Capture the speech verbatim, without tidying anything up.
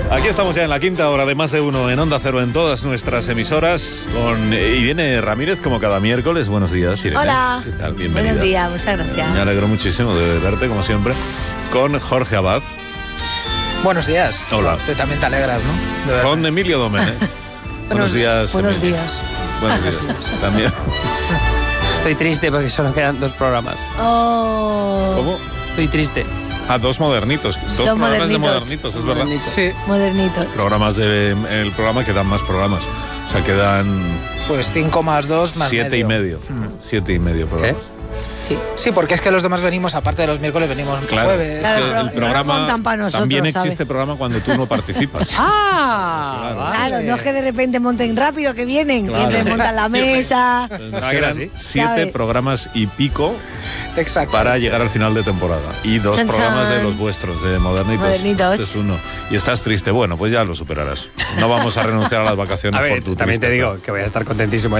Aquí estamos ya en la quinta hora de Más de Uno en Onda Cero en todas nuestras emisoras con Irene Ramírez como cada miércoles. Buenos días, Irene. Hola. ¿Qué tal? Bienvenida. Buenos días, muchas gracias. Me alegro muchísimo de verte como siempre. Con Jorge Abad. Buenos días. Hola. Tú también te alegras, ¿no? De verdad. Con Emilio Domenech. Buenos días. Buenos Emilio. días. Buenos días. También. Estoy triste porque solo quedan dos programas. Oh. ¿Cómo? Estoy triste. Ah, dos modernitos. Dos, Dos programas modernitos. de modernitos, es verdad. Modernitos. Sí, Modernito. Programas de el programa quedan más programas. O sea, quedan pues cinco más dos más siete y medio. Mm. Siete y medio programas. Sí. Sí, porque es que los demás venimos, aparte de los miércoles, venimos Claro, jueves. es Claro, que pero el no programa contan pa' nosotros, también existe ¿sabes? programa cuando tú no participas. ¡Ah! Claro. vale. Claro, no es que de repente monten rápido, que vienen. Claro. Que te montan la mesa. Entonces, nos Ah, que era quedan así. siete ¿Sabe? programas y pico Exacto. para llegar al final de temporada. Y dos Chan, programas chan. de los vuestros, de Modernitos. Modernitos. Este es uno. Y estás triste. Bueno, pues ya lo superarás. No vamos a renunciar a las vacaciones A ver, por tu también te tristeza. digo que voy a estar contentísimo